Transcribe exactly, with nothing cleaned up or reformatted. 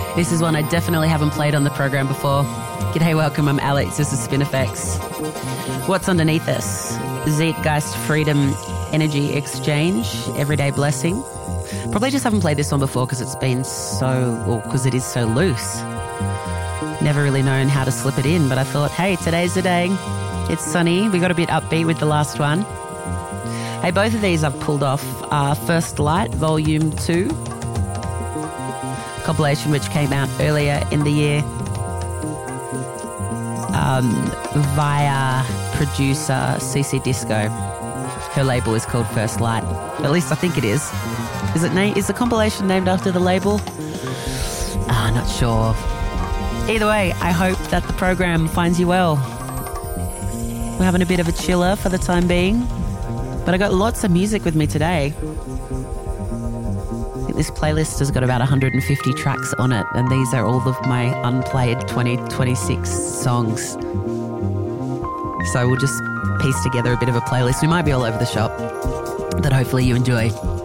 This is one I definitely haven't played on the program before. G'day, welcome, I'm Alex, this is Spin Effects. What's underneath us? Zeitgeist Freedom Energy Exchange, Everyday Blessing. Probably just haven't played this one before because it's been so, or because it is so loose. Never really known how to slip it in, but I thought, hey, today's the day. It's sunny. We got a bit upbeat with the last one. Hey, both of these I've pulled off uh, First Light, Volume two. Compilation which came out earlier in the year um, via producer C C Disco. Her label is called First Light. At least I think it is. Is it na- is the compilation named after the label? Ah, not sure. Either way, I hope that the program finds you well. We're having a bit of a chiller for the time being, but I got lots of music with me today. I think this playlist has got about one hundred fifty tracks on it, and these are all of my unplayed twenty twenty-six songs. So we'll just piece together a bit of a playlist. We might be all over the shop, but hopefully you enjoy.